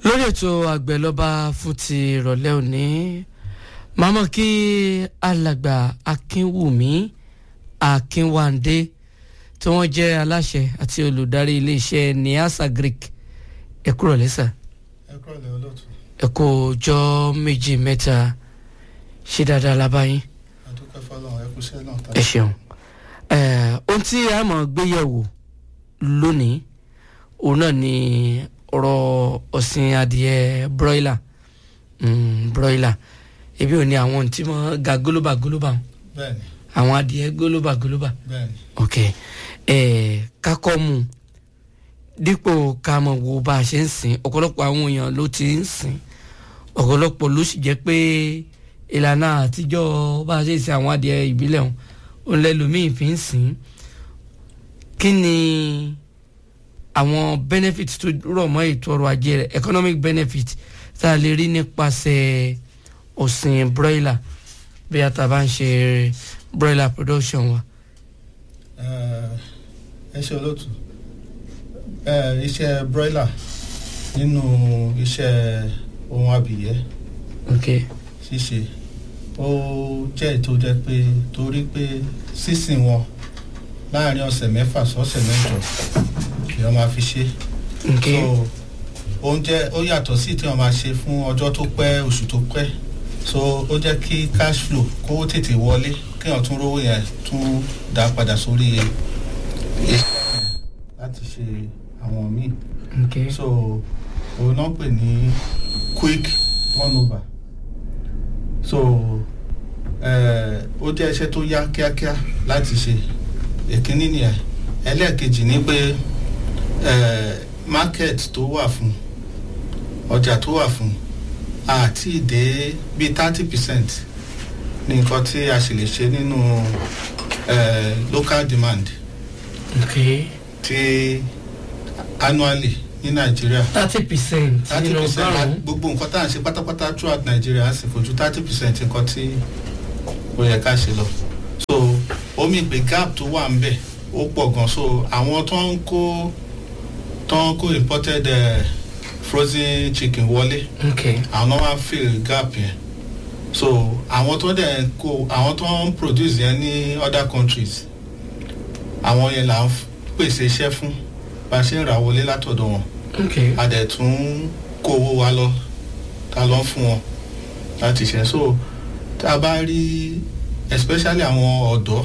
lórí ètò àgbẹ̀lọ́ba fún ti ìrọ̀lẹ́ òní màmá kí alàgbà Akínwùmí Akínwándé tí wọ́n jẹ́ aláṣẹ àti olùdarí iléeṣẹ́ Niasa Greek ẹ kúrò lẹ́sà ẹ kú ọjọ́ méjì mẹ́ta ṣe dáadáa lábáyín ẹ ṣeun ohun tí a máa gbé yẹ̀wò lónìí òun náà ni ọ̀rọ̀ ọ̀sìn adìẹ broiler ebi ò ní àwọn tí wọ́n ga gólóbà àwọn adìẹ gólóbà ok kakọ́ mu dípò ká mọ̀ wo bá a ṣe ń sìn ọ̀pọ̀lọpọ̀ àwọn èèyàn ló ti ń sìn ọ̀pọ̀lọpọ̀ ló sì jẹ́ pé ìlànà àtijọ́ bá a ṣe ń sìn àwọn adìẹ ìbílẹ̀ ọ̀hún òun lẹ́lòmíì fi ń sìn kí ni àwọn benefit tó rọ̀ mọ́ ètò ọrọ̀ ajé rẹ̀ economic benefit tá a lè rí nípasẹ̀ ọ̀sìn broiler bí a ta bá ń ṣe broiler production wa. ẹ ṣe olóòtú iṣẹ́ broiler nínú iṣẹ́ ohun abìyẹ́ ṣíṣe ó jẹ́ ètò jẹ́ pé torí pé sísìn wọn láàrin ọ̀sẹ̀ mẹ́fà sọ́sẹ̀ mẹ́jọ ni wọ́n máa fi ṣe. so oúnjẹ ó yàtọ̀ sí tí wọ́n máa ṣe fún ọjọ́ tó pẹ́ oṣù tó pẹ́ so ó jẹ́ kí cash flow kó tètè wọlé kí wọ́n tún rówó yẹn tún dá padà sórí iṣẹ́ láti ṣe àwọn míì. so òun náà pè ní quick turnover. so ó jẹ́ iṣẹ́ tó yá kíákíá láti ṣe èkínní nìyẹn. ẹlẹ́ẹ̀kejì ni pé market tó wà fún ọjà tó wà fún àti ìdè bíi 30% ní nǹkan tí a sì lè ṣe nínú local demand ti annually ní Nàìjíríà 30% nínú ọgọ́rùn-ún gbogbo nǹkan tá à ń ṣe pátápátá throughout Nàìjíríà á sì fojú 30% nǹkan tí ó yẹ ká ṣe lọ. so omi ìpè gap tó wà ń bẹ̀ ó pọ̀ gan. so àwọn tó ń kó imported frozen chicken wọlé àwọn náà wá fill gap yẹn. so àwọn tó ń produce yẹn ní other countries àwọn yẹn là ń pèsè iṣẹ́ fún bá a ṣe ń rà wọlé látọ̀dọ̀ wọn. a dẹ̀ tún kó owó wa lọ ta lọ fún wọn láti ṣe. so tá a bá rí especially àwọn ọ̀dọ́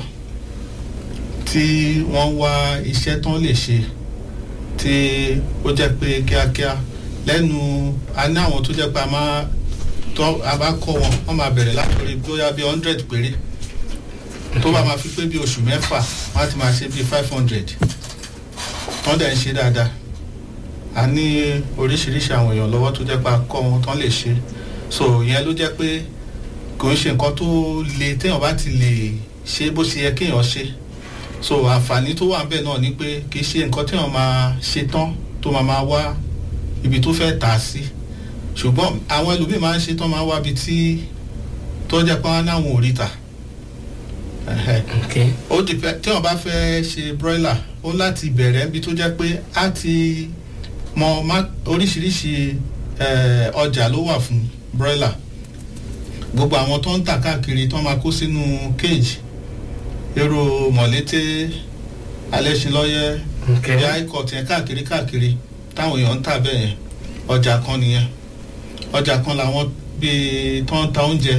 tí wọ́n wá iṣẹ́ tán lè ṣe tí ó jẹ́ pé kíákíá lẹ́nu a ní àwọn tó jẹ́ pé a bá kọ́ wọn wọ́n máa bẹ̀rẹ̀ látòrí bóyá bí 100 péré tó bá máa fi pé bí oṣù mẹ́fà wọ́n á ti máa ṣe bí 500 wọ́n dẹ̀ ń ṣe dáadáa. a ní oríṣiríṣi àwọn èèyàn lọ́wọ́ tó jẹ́ pé a kọ́ wọn tán lè ṣe. so ìyẹn ló jẹ́ pé kò ń ṣe nǹkan tó le téèyàn bá ti lè ṣe bó ṣe yẹ kéèyàn ṣe. so àǹfààní tó wà níbẹ̀ náà ni pé kì í ṣe nǹkan téèyàn máa ṣe tán tó máa wá ibi tó fẹ́ tà á sí. ṣùgbọ́n àwọn ẹlòmíì máa ń ṣe tán máa wá ibi tí tó jẹ́ pé wọ́n náwọn ò rí tà. ó dìpẹ́ téèyàn bá fẹ́ ṣe broiler ó láti bẹ̀rẹ̀ níbi tó jẹ́ pé á ti mọ oríṣiríṣi ọjà ló wà fún broiler. gbogbo àwọn tó ń tà káàkiri tó máa kó sínú cage èrò mọ̀lété alẹ́sìnlọ́yẹ́ ìyá ikọ̀ tiẹ̀ káàkiri táwọn èèyàn ń tà bẹ́ẹ̀ yẹn ọjà kan nìyẹn. ọjà kan làwọn bíi tó ń ta oúnjẹ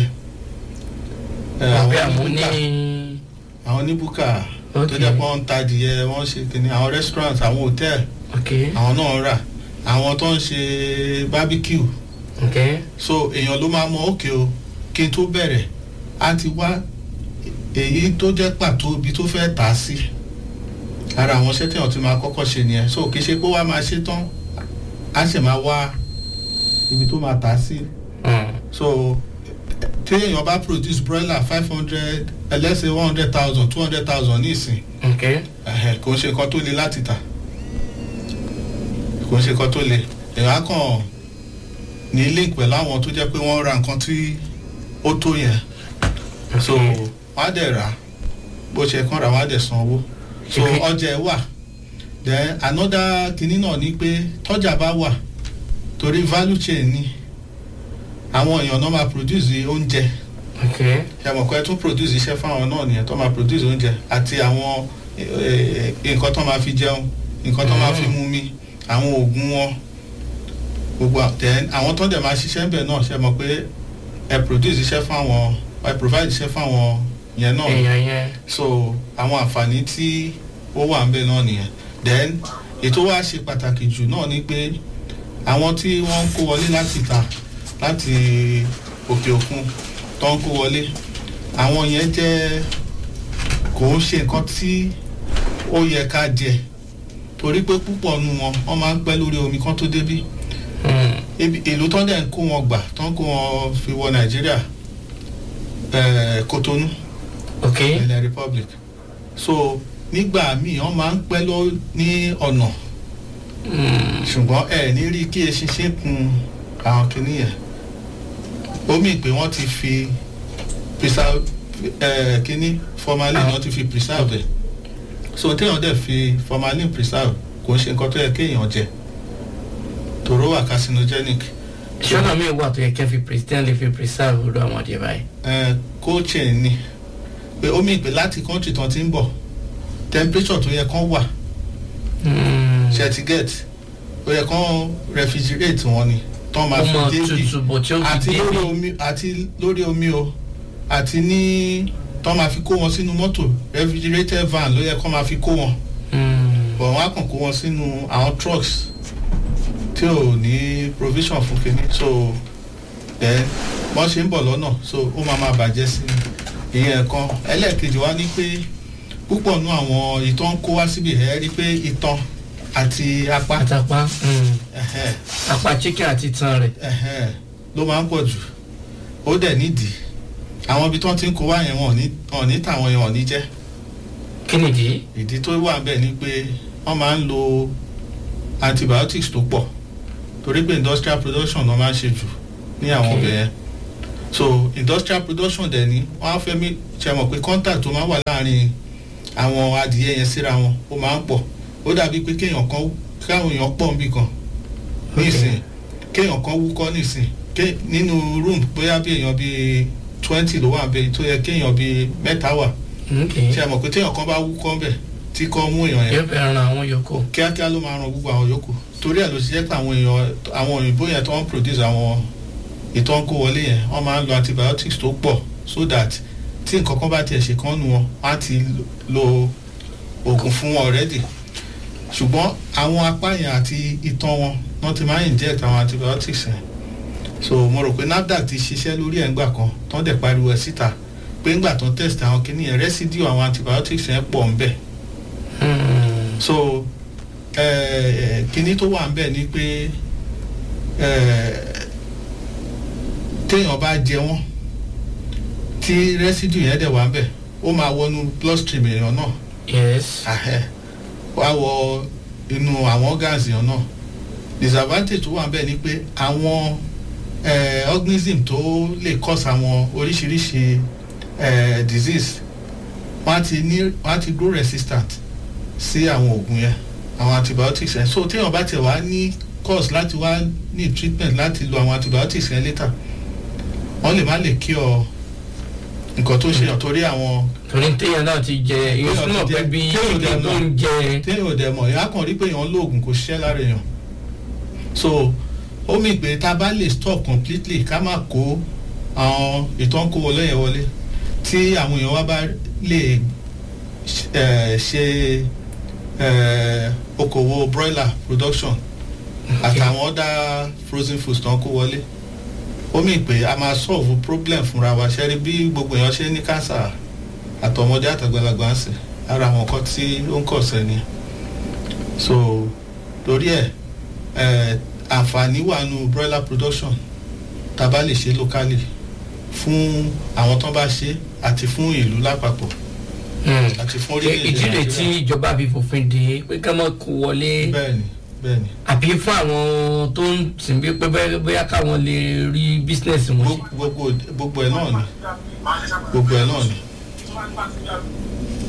àwọn oníbùkà tó jẹ́ pé wọ́n ń ta adìyẹ wọ́n ṣe kìnnì àwọn restaurant àwọn hotel àwọn náà rà àwọn tó ń ṣe barbecue. so èèyàn ló máa mọ òkè o kí n tó bẹ̀rẹ̀ á ti wá èyí tó jẹ́ pàtó ibi tó fẹ́ tà á sí. ara àwọn iṣẹ́ tí wọ́n ti máa kọ́kọ́ ṣe nìyẹn. so kì í ṣe pé wàá máa ṣe tán á sì máa wá ibi tó máa tà á sí. so tí èèyàn bá produce broiler 500 let's say 100,000 200,000 ní ìsìn kò ń ṣe nǹkan tó le láti tà kò ń ṣe nǹkan tó le. èèyàn á kàn ní link pẹ̀lú àwọn tó jẹ́ pé wọ́n ra nǹkan tí ó tó yẹn. so wọ́n á dẹ̀ rà bó ṣe kàn rà wọ́n á dẹ̀ san owó. so ọjà ẹ̀ wà. then another kinní náà ni pé tọ́jà bá wà torí value chain ni àwọn èèyàn náà máa produce oúnjẹ ṣàmọ̀ pé tún produce iṣẹ́ fáwọn náà nìyẹn tó máa produce oúnjẹ àti àwọn nǹkan tó máa fi jẹun nǹkan tó máa fi mú mi àwọn oògùn wọn gbogbo àwọn tó dẹ̀ máa ṣiṣẹ́ ń bẹ̀ náà ṣàmọ̀ pé ẹ produce iṣẹ́ fáwọn ẹ provide iṣẹ́ fáwọn yẹn náà so àwọn àǹfààní tí ó wà ń bẹ̀ náà nìyẹn then ètò wa ṣe pàtàkì jù náà ni pé àwọn tí wọ́n ń kó wọlé láti ta láti òkè òkun tó ń kó wọlé àwọn yẹn jẹ́ kò ń ṣe nǹkan tí ó yẹ ká jẹ torí pé púpọ̀ nu wọn wọ́n máa ń pẹ́ lórí omi kan tó débí ìlú tó ń dẹ̀ ń kó wọn gbà tó ń kó wọn fi wọ Nàìjíríà Kotonu Benin Republic so nígbà míì wọ́n máa ń pẹ́ lọ ní ọ̀nà ṣùgbọ́n ní rí kí eṣinṣin kun àwọn kìnìyàn ó mì pé wọ́n ti fi preserve kìíní formalin wọ́n ti fi preserve ẹ̀ so téèyàn dẹ̀ fi formalin preserve kò ń ṣe nǹkan tó yẹ kéèyàn jẹ tòró wà carcinogenic. ṣọ́nà mi wà tó yẹ kẹ́ fi lè fi preserve olú àwọn adìẹ báyìí. cold chain ni pé ó mì pé láti country tán ti ń bọ̀ temperature tó yẹ kán wà ṣètìgẹ́t ó yẹ kán refrigerate wọn ni tán máa fi débi àti lórí omi o àti ní tán máa fi kó wọn sínú mọ́tò refrigerated van ló yẹ kán máa fi kó wọn bọ̀ wọ́n á kàn kó wọn sínú àwọn trucks tí ò ní provision fún kinní so then wọ́n ṣe ń bọ̀ lọ́nà so ó máa bàjẹ́ sí ìyẹn kan ẹlẹ́ẹ̀kejì wá ní pé púpọ̀ nú àwọn ìtàn kó wá síbi ẹ̀ rí pé ìtàn àti apá apá chicken àti itan rẹ̀ ló máa ń pọ̀ jù ó dẹ̀ nídìí àwọn ibi tí wọ́n ti ń kó wá yẹn wọ́n ní tàwọn yẹn wọ́n ní jẹ́. kí nìdí. ìdí tó wà bẹ́ẹ̀ ni pé wọ́n máa ń lo antibiotics tó pọ̀ torí pé industrial production náà máa ń ṣe jù ní àwọn ọbẹ̀ yẹn so industrial production dẹ̀ ni wọ́n á fẹ́ mi ṣe mọ̀ pé contact tó máa wà láàrin àwọn adìyẹ yẹn síra wọn ó máa ń pọ̀ ó dàbí pé káwọn èèyàn pọ̀ níbì kan nísìn kéèyàn kan wúkọ́ nísìn nínú room bóyá bí èèyàn bíi 20 ló wà bẹ́ẹ̀ tó yẹ kéèyàn bíi 3 wà ṣe mọ̀ pé téèyàn kan bá wúkọ́ bẹ̀ tí kò mú èèyàn yẹn yóò fẹ́ ran àwọn yòókù kíákíá ló máa ran gbogbo àwọn yòókù torí ẹ̀ ló ṣe jẹ́ pé àwọn òyìnbó yẹn tó ń produce àwọn ìtàn kó wọlé yẹn wọ́n máa ń lo antibiotics tó pọ̀ so that tí nǹkan kan bá tiẹ̀ ṣe kán nu wọn wọ́n á ti lo oògùn fún wọn already ṣùgbọ́n àwọn apá yẹn àti ìtàn wọn wọ́n ti máa ń inject àwọn antibiotics yẹn so mo rò pé NAFDAC ti ṣiṣẹ́ lórí ẹ̀ ńgbà kan tán dẹ̀ pariwo ẹ̀ síta pé ńgbà tán test àwọn kìíní yẹn residue àwọn antibiotics yẹn pọ̀ ńbẹ̀ so kìíní tó wà ńbẹ̀ ni pé téèyàn bá jẹ wọ́n tí residue yẹn dẹ̀ wà ńbẹ̀ ó máa wọnú bloodstream èèyàn náà wá wọ inú àwọn organs èèyàn náà disadvantage tó wà ńbẹ̀ ni pé àwọn organism tó lè cause àwọn oríṣiríṣi disease wọ́n á ti grow resistant sí àwọn oògùn yẹn àwọn antibiotics yẹn so téèyàn bá tiẹ̀ wá ní cause láti wá ní treatment láti lo àwọn antibiotics yẹn later wọ́n lè má lè cure nǹkan tó ṣèyàn torí àwọn. torí téèyàn náà ti jẹ yóò mọ̀ pé bí téèyàn tó ń jẹ. téèyàn ò dẹ̀ mọ̀ èèyàn á kàn rí pé èèyàn lóògùn kò ṣiṣẹ́ lára èèyàn so ó mì pé tá a bá lè stop completely ká má kó àwọn ìtàn kó wọlé yẹn wọlé tí àwọn èèyàn wá bá lè ṣe okòwò broiler production àtàwọn other frozen foods tán kó wọlé ó mì pé a máa solve problem fúnra wa ṣe rí bí gbogbo èèyàn ṣe ní cancer àtọmọdé àtàgbàlagbà ń sìn ara àwọn nǹkan tí ó ń kọ̀ sẹ́ni so torí ẹ̀ àǹfààní wà nù broiler production tá a bá lè ṣe locally fún àwọn tó bá ṣe àti fún ìlú lápapọ̀ àti fún orílẹ̀-èdè Nàìjíríà. ìdílé tí ìjọba fi fòfin dè pé ká má kó wọlé bẹ́ẹ̀ni àbí fún àwọn tó ń sìn bí pé bóyá káwọn lè rí business wọn ṣe. gbogbo ẹ̀ náà ni.